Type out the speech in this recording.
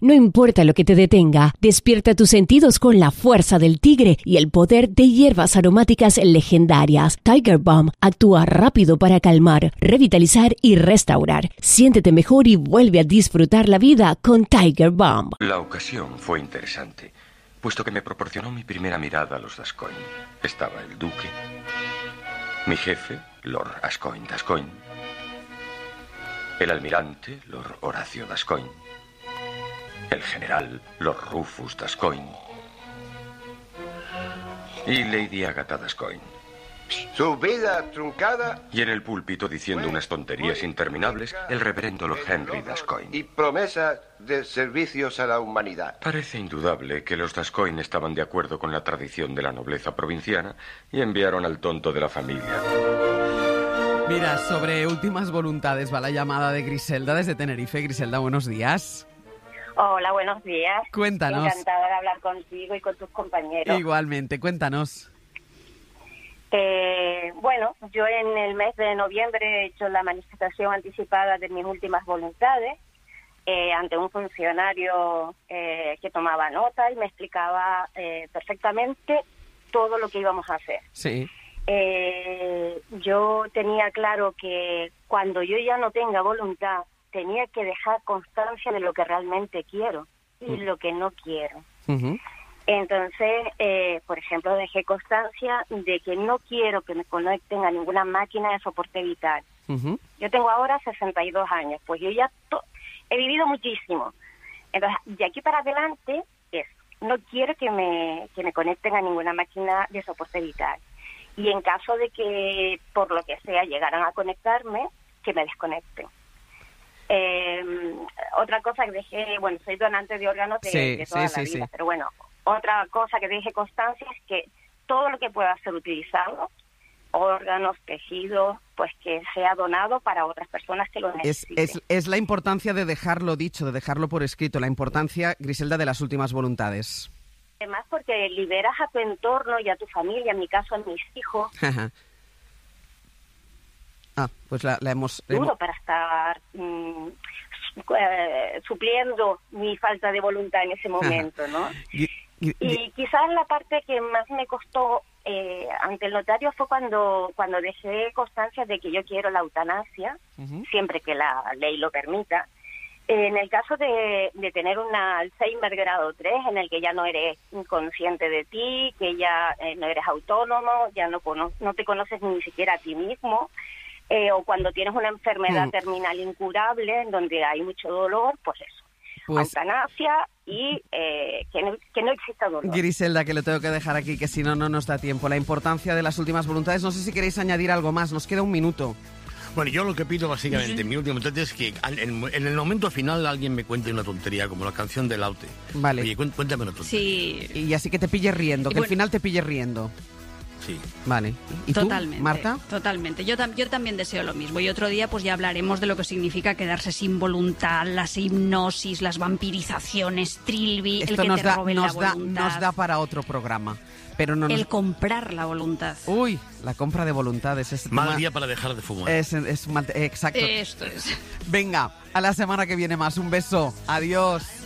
No importa lo que te detenga, despierta tus sentidos con la fuerza del tigre y el poder de hierbas aromáticas legendarias. Tiger Balm actúa rápido para calmar, revitalizar y restaurar. Siéntete mejor y vuelve a disfrutar la vida con Tiger Balm. La ocasión fue interesante, puesto que me proporcionó mi primera mirada a los Gascoigne. Estaba el duque, mi jefe, Lord Ascoigne d'Ascoigne, el almirante, Lord Horacio d'Ascoigne, el general, Lord Rufus d'Ascoigne, y Lady Agatha d'Ascoigne. Su vida truncada. Y en el púlpito, diciendo unas tonterías interminables, el reverendo Lord Henry d'Ascoigne. Y promesas de servicios a la humanidad. Parece indudable que los d'Ascoigne estaban de acuerdo con la tradición de la nobleza provinciana y enviaron al tonto de la familia. Mira, sobre últimas voluntades va la llamada de Griselda desde Tenerife. Griselda, buenos días. Hola, buenos días. Cuéntanos. Encantada de hablar contigo y con tus compañeros. Igualmente, cuéntanos. Bueno, yo en el mes de noviembre he hecho la manifestación anticipada de mis últimas voluntades ante un funcionario que tomaba nota y me explicaba perfectamente todo lo que íbamos a hacer. Sí. Yo tenía claro que cuando yo ya no tenga voluntad, tenía que dejar constancia de lo que realmente quiero y lo que no quiero. Uh-huh. Entonces, por ejemplo, dejé constancia de que no quiero que me conecten a ninguna máquina de soporte vital. Uh-huh. Yo tengo ahora 62 años, pues yo ya he vivido muchísimo. Entonces, de aquí para adelante, no quiero que me conecten a ninguna máquina de soporte vital. Y en caso de que, por lo que sea, llegaran a conectarme, que me desconecten. Otra cosa que dejé, bueno, soy donante de órganos de toda la vida, pero bueno, otra cosa que dejé constancia es que todo lo que pueda ser utilizado, órganos, tejidos, pues que sea donado para otras personas que lo necesiten. Es la importancia de dejarlo dicho, de dejarlo por escrito, la importancia, Griselda, de las últimas voluntades. Además, porque liberas a tu entorno y a tu familia, en mi caso a mis hijos. Pues la hemos... para estar supliendo mi falta de voluntad en ese momento, ¿no? Y quizás la parte que más me costó ante el notario fue cuando dejé constancia de que yo quiero la eutanasia, siempre que la ley lo permita. En el caso de tener una Alzheimer grado 3, en el que ya no eres consciente de ti, que ya no eres autónomo, ya no te conoces ni siquiera a ti mismo, o cuando tienes una enfermedad terminal incurable, en donde hay mucho dolor, pues eso. Eutanasia y que no exista dolor. Griselda, que lo tengo que dejar aquí, que si no, no nos da tiempo. La importancia de las últimas voluntades. No sé si queréis añadir algo más. Nos queda un minuto. Bueno, yo lo que pido básicamente en mi último momento es que en el momento final alguien me cuente una tontería, como la canción del Aute. Vale. Oye, cuéntame una tontería. Sí. Y así que te pille riendo, que al final te pille riendo. Sí. Vale. ¿Y totalmente, tú, Marta? Totalmente. Yo también deseo lo mismo. Y otro día pues ya hablaremos de lo que significa quedarse sin voluntad, las hipnosis, las vampirizaciones, Trilby, Esto el que te robe la voluntad. Nos da para otro programa. Pero no el comprar la voluntad. Uy, la compra de voluntades. Es mal día para dejar de fumar. Exacto. Esto es. Venga, a la semana que viene más. Un beso. Adiós.